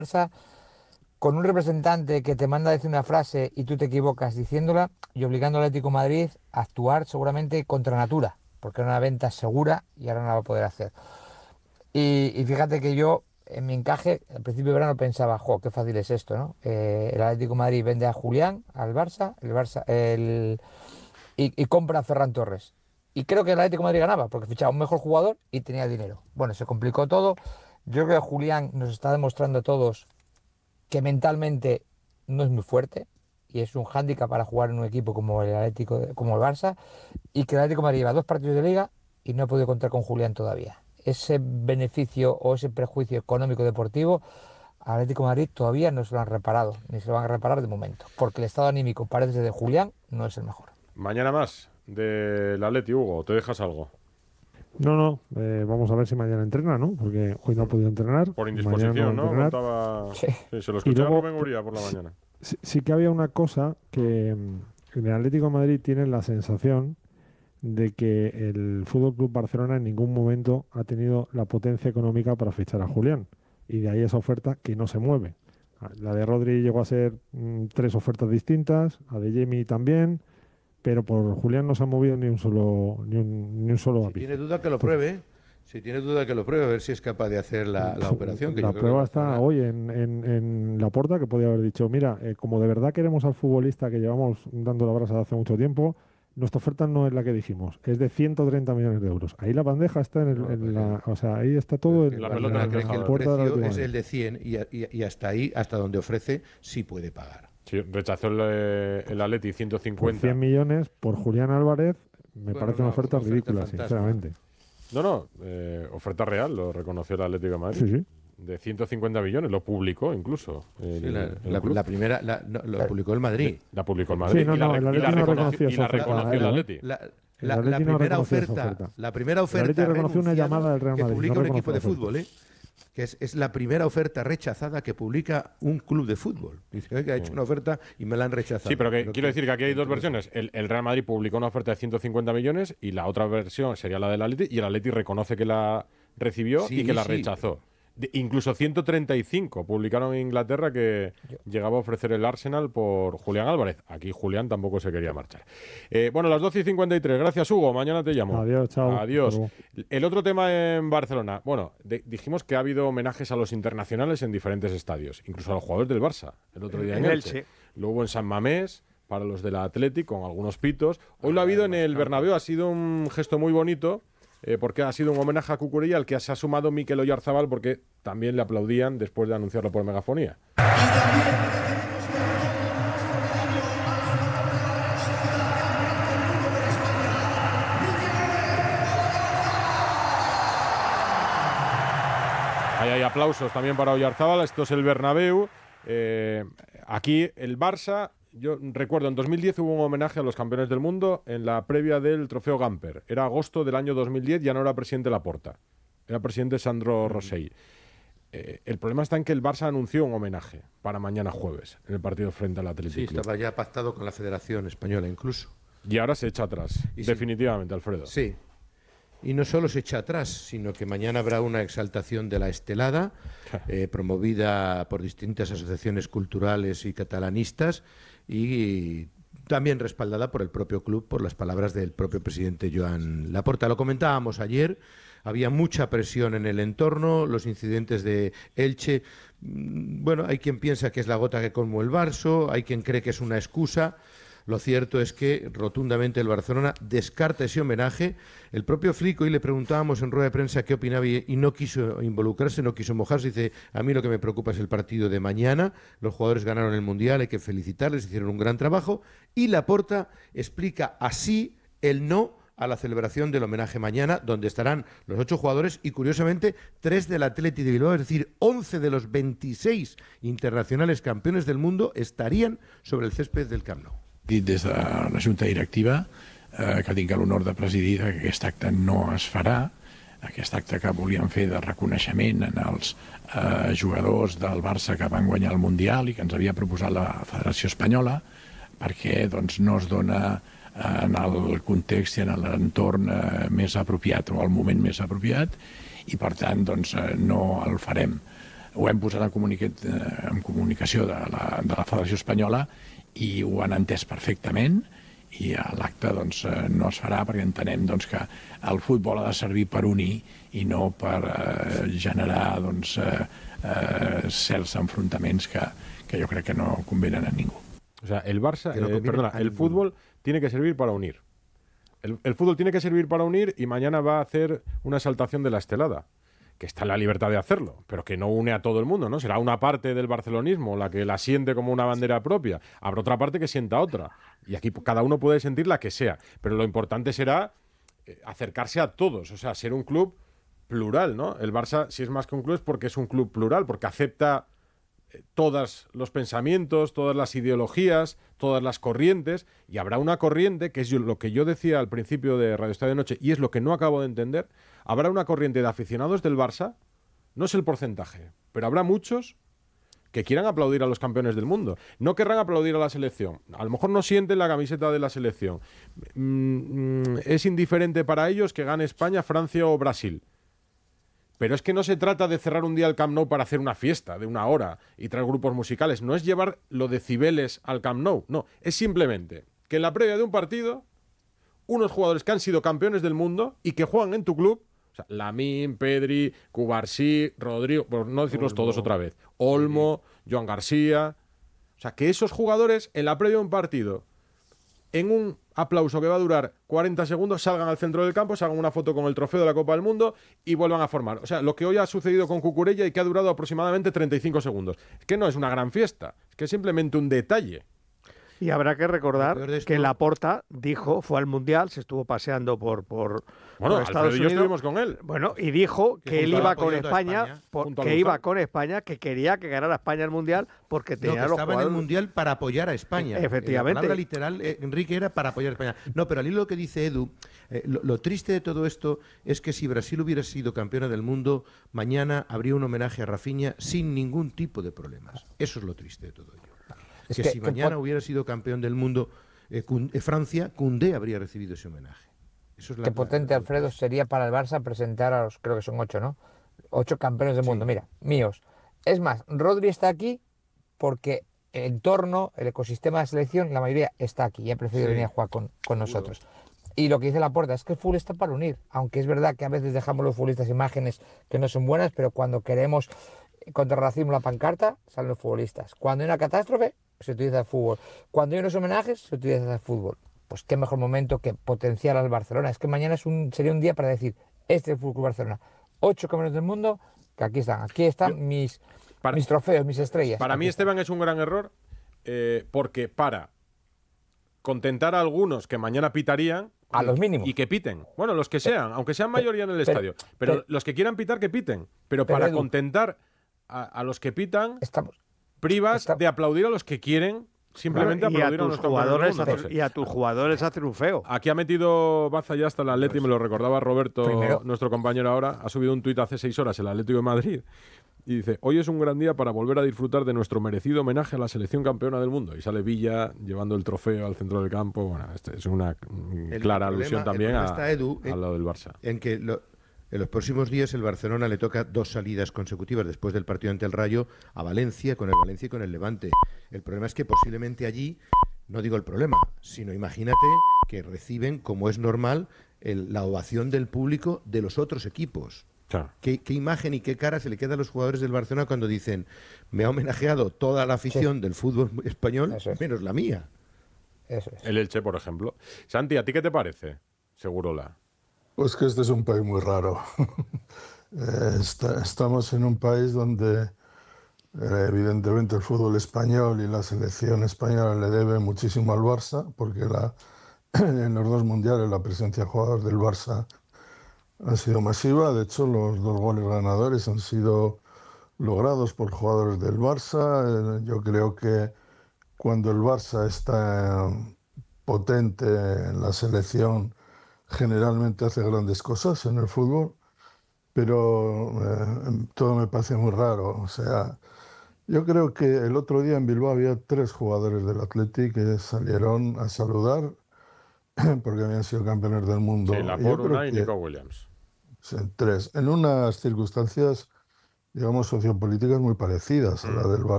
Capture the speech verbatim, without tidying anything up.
Barça, con un representante que te manda a decir una frase y tú te equivocas diciéndola y obligando al Atlético de Madrid a actuar seguramente contra natura, porque era una venta segura y ahora no la va a poder hacer. Y, y fíjate que yo, en mi encaje, al principio de verano pensaba, jo, qué fácil es esto, ¿no? Eh, el Atlético de Madrid vende a Julián, al Barça, el Barça, el, y, y compra a Ferran Torres. Y creo que el Atlético de Madrid ganaba, porque fichaba un mejor jugador y tenía dinero. Bueno, se complicó todo. Yo creo que Julián nos está demostrando a todos que mentalmente no es muy fuerte y es un hándicap para jugar en un equipo como el Atlético, de- como el Barça, y que el Atlético de Madrid lleva dos partidos de liga y no ha podido contar con Julián todavía. Ese beneficio o ese prejuicio económico deportivo al Atlético de Madrid todavía no se lo han reparado, ni se lo van a reparar de momento, porque el estado anímico parece ser de Julián no es el mejor. Mañana más del Atleti, Hugo. ¿Te dejas algo? No, no, eh, vamos a ver si mañana entrena, ¿no? Porque hoy no ha podido entrenar. Por Mañana no va a indisposición, ¿no? entrenar. Contaba... Sí. Sí, se lo Y escuché a luego, Rubén Uría por la mañana. sí, sí que había una cosa que mm, en el Atlético de Madrid tienen la sensación de que el Fútbol Club Barcelona en ningún momento ha tenido la potencia económica para fichar a Julián. Y de ahí esa oferta que no se mueve. La de Rodri llegó a ser mm, tres ofertas distintas, la de Jamie también, pero por Julián no se ha movido ni un solo ni un, ni un solo Si ápice. tiene duda que lo pruebe, ¿eh? Si tiene duda que lo pruebe, a ver si es capaz de hacer la, la operación. Que La yo creo que prueba el está Barcelona- hoy en, en, en Laporta, que podía haber dicho, mira, eh, como de verdad queremos al futbolista que llevamos dando la brasa hace mucho tiempo, nuestra oferta no es la que dijimos, es de ciento treinta millones de euros. Ahí la bandeja está en, el, No, en porque- la... O sea, ahí está todo porque en el La en pelota Barcelona en el cree que el tejado. puerta del precio Atlético es de el Madrid. de cien y, a- y- y hasta ahí, hasta donde ofrece, sí puede pagar. Sí, rechazó el, eh, el Atleti ciento Por cincuenta. cien millones por Julián Álvarez, me Bueno, parece no, una oferta una oferta ridícula, fantasma. sinceramente. No, no, eh, oferta real, lo reconoció el Atlético de Madrid. Sí, sí. De ciento cincuenta millones, lo publicó incluso. el- Sí, la, el la- club. la primera la- no, lo publicó el Madrid. La publicó el Madrid. Sí, no, y la, no, re- el y Atleti la no reconoció, reconoció y esa la oferta, reconoció el ¿eh? Atleti. La, El la- la Atleti no primera reconoció esa oferta, oferta. la primera El oferta Atleti reconoció una renunciada llamada del Real que Madrid, publica no un equipo de reconoció la fútbol, ¿eh? Que es, es la primera oferta rechazada que publica un club de fútbol. Dice "Oye, que ha hecho una oferta y me la han rechazado". Sí, pero que, Creo quiero decir que aquí hay dos versiones. El, el Real Madrid publicó una oferta de ciento cincuenta millones y la otra versión sería la del Atleti y el Atleti reconoce que la recibió Sí, y que la sí. rechazó. De- incluso ciento treinta y cinco publicaron en Inglaterra que llegaba a ofrecer el Arsenal por Julián Álvarez. Aquí Julián tampoco se quería marchar. Eh, bueno, las doce y cincuenta y tres. Gracias, Hugo. Mañana te llamo. Adiós, chao. Adiós. Hasta luego. El otro tema en Barcelona. Bueno, de- dijimos que ha habido homenajes a los internacionales en diferentes estadios, incluso a los jugadores del Barça. El otro día en, En Elche. Elche. Lo hubo en San Mamés para los del Atlético con algunos pitos. Hoy lo ha habido en el Bernabéu. Ha sido un gesto muy bonito. Eh, porque ha sido un homenaje a Cucurella al que se ha sumado Mikel Oyarzabal porque también le aplaudían después de anunciarlo por megafonía. Ahí hay aplausos también para Oyarzabal. Esto es el Bernabéu. Eh, aquí el Barça, yo recuerdo en dos mil diez hubo un homenaje a los campeones del mundo en la previa del trofeo Gamper. Era agosto del año dos mil diez, ya no era presidente Laporta, era presidente Sandro Rosell. Eh, el problema está en que el Barça anunció un homenaje para mañana jueves en el partido frente al Sí, Atlético Club. estaba ya pactado con la Federación Española incluso. Y ahora se echa atrás, Y sí. definitivamente, Alfredo. Sí. Y no solo se echa atrás, sino que mañana habrá una exaltación de la estelada, eh, promovida por distintas asociaciones culturales y catalanistas, y también respaldada por el propio club, por las palabras del propio presidente Joan Laporta. Lo comentábamos ayer, había mucha presión en el entorno, los incidentes de Elche. mm, Bueno, hay quien piensa que es la gota que colmó el vaso, hay quien cree que es una excusa. Lo cierto es que rotundamente el Barcelona descarta ese homenaje. El propio Flick, hoy le preguntábamos en rueda de prensa qué opinaba y y no quiso involucrarse, no quiso mojarse. Dice, a mí lo que me preocupa es el partido de mañana. Los jugadores ganaron el Mundial, hay que felicitarles, hicieron un gran trabajo. Y Laporta explica así el no a la celebración del homenaje mañana, donde estarán los ocho jugadores y, curiosamente, tres del Atleti de Bilbao, es decir, once de los veintiséis internacionales campeones del mundo estarían sobre el césped del Camp Nou. Dit des de la Junta Directiva eh, que tinc l'honor de presidir que aquest acte no es farà, aquest acte que volíem fer de reconeixement en els eh, jugadors del Barça que van guanyar el Mundial i que ens havia proposat la Federació Espanyola, perquè doncs, no es dona eh, en el context i en l'entorn eh, més apropiat o el moment més apropiat i per tant doncs, eh, no el farem. ho hem posat en, comunicat, en comunicació de la, de la Federació Espanyola i ho han entès perfectament, i l'acte doncs, no es farà perquè entenem doncs, que el futbol ha de servir per unir i no per eh, generar doncs, eh, eh, certs enfrontaments que, que jo crec que no convenen a ningú. O sea, el Barça, no eh, perdona, el fútbol tiene que servir para unir. El, el fútbol tiene que servir para unir y mañana va a hacer una exaltación de la estelada, que está en la libertad de hacerlo, pero que no une a todo el mundo, ¿no? Será una parte del barcelonismo la que la siente como una bandera propia, habrá otra parte que sienta otra, y aquí cada uno puede sentir la que sea, pero lo importante será acercarse a todos, o sea, ser un club plural, ¿no? El Barça, si es más que un club, es porque es un club plural, porque acepta todos los pensamientos, todas las ideologías, todas las corrientes, y habrá una corriente, que es lo que yo decía al principio de Radio Estadio Noche, y es lo que no acabo de entender, habrá una corriente de aficionados del Barça, no es el porcentaje, pero habrá muchos que quieran aplaudir a los campeones del mundo. No querrán aplaudir a la selección. A lo mejor no sienten la camiseta de la selección. Mm, es indiferente para ellos que gane España, Francia o Brasil. Pero es que no se trata de cerrar un día el Camp Nou para hacer una fiesta de una hora y traer grupos musicales. No es llevar lo de Cibeles al Camp Nou. No, es simplemente que en la previa de un partido, unos jugadores que han sido campeones del mundo y que juegan en tu club, o sea, Lamine, Pedri, Cubarsí, Rodrigo, por no decirlos Olmo. todos otra vez, Olmo, Joan García. O sea, que esos jugadores en la previa de un partido, en un aplauso que va a durar cuarenta segundos, salgan al centro del campo, se hagan una foto con el trofeo de la Copa del Mundo y vuelvan a formar. O sea, lo que hoy ha sucedido con Cucurella y que ha durado aproximadamente treinta y cinco segundos. Es que no es una gran fiesta, es que es simplemente un detalle. Y habrá que recordar Lo peor de esto- que Laporta dijo, fue al Mundial, se estuvo paseando por, por, Bueno, por Estados Alfredo y yo Unidos. estuvimos con él. Bueno, y dijo Que que él junto a iba la con apoyando a España, España, por- junto a que Luzán. iba con España, que quería que ganara España el Mundial porque No, tenía que los estaba en el jugadores- Mundial para apoyar a España. Efectivamente. La palabra literal, eh, Enrique, era para apoyar a España. No, pero al hilo que dice Edu, eh, lo, lo triste de todo esto es que si Brasil hubiera sido campeona del mundo, mañana habría un homenaje a Rafinha sin ningún tipo de problemas. Eso es lo triste de todo ello. Es que, que- si que mañana pot- hubiera sido campeón del mundo eh, Cun- eh, Francia, Koundé habría recibido ese homenaje. Eso es la Qué potente, Alfredo, sería para el Barça presentar a los, creo que son ocho, ¿no? Ocho campeones del mundo, mira, míos. Es más, Rodri está aquí porque el entorno, el ecosistema de la selección, la mayoría está aquí y ha preferido Sí, venir a jugar con, con seguro. nosotros. Y lo que dice Laporta es que el fútbol está para unir, aunque es verdad que a veces dejamos los futbolistas imágenes que no son buenas, pero cuando queremos contra el racismo la pancarta, salen los futbolistas. Cuando hay una catástrofe, se utiliza el fútbol. Cuando hay unos homenajes, se utiliza el fútbol. Pues qué mejor momento que potenciar al Barcelona. Es que mañana es un, sería un día para decir, este es el Fútbol Club Barcelona. Ocho campeones del mundo, que aquí están. Aquí están Yo- mis, para- mis trofeos, mis estrellas. Para Aquí mí, están. Esteban, es un gran error eh, porque para contentar a algunos que mañana pitarían. A los mínimos. Y que piten. Bueno, los que sean, aunque sean mayoría en el pero- estadio. Pero, pero- los que quieran pitar, que piten. Pero, Pero, para Edu, contentar a, a los que pitan, Estamos. privas está- de aplaudir a los que quieren simplemente y a aplaudir a, tus los campeones del jugadores mundo. hacer- y a tus jugadores hacen un feo. Aquí ha metido Baza ya hasta el Atleti, me lo recordaba Roberto, Primero- nuestro compañero ahora, ha subido un tuit hace seis horas, el Atlético de Madrid, y dice, hoy es un gran día para volver a disfrutar de nuestro merecido homenaje a la selección campeona del mundo. Y sale Villa llevando el trofeo al centro del campo. Bueno, este es una mm, El clara problema- alusión el también problema a, está, Edu, al lado del Barça. En que lo- en los próximos días el Barcelona le toca dos salidas consecutivas después del partido ante el Rayo a Valencia, con el Valencia y con el Levante. El problema es que posiblemente allí, no digo el problema, sino imagínate que reciben, como es normal, el- la ovación del público de los otros equipos. Claro. ¿Qué, qué imagen y qué cara se le queda a los jugadores del Barcelona cuando dicen me ha homenajeado toda la afición del fútbol español, Eso es. menos la mía? Eso es. El Elche, por ejemplo. Santi, ¿a ti qué te parece? Segurola. Pues que este es un país muy raro. Eh, está- estamos en un país donde eh, evidentemente el fútbol español y la selección española le debe muchísimo al Barça, porque la, en los dos mundiales la presencia de jugadores del Barça ha sido masiva. De hecho, los dos goles ganadores han sido logrados por jugadores del Barça. Eh, yo creo que cuando el Barça está eh, potente en la selección, generalmente hace grandes cosas en el fútbol, pero eh, todo me parece muy raro. O sea, yo creo que el otro día en Bilbao había tres jugadores del Athletic que salieron a saludar porque habían sido campeones del mundo. Sí, Y yo Laporte, creo Unai y que- Nico Williams. sí, tres, en unas circunstancias digamos, sociopolíticas muy parecidas a la del Barça.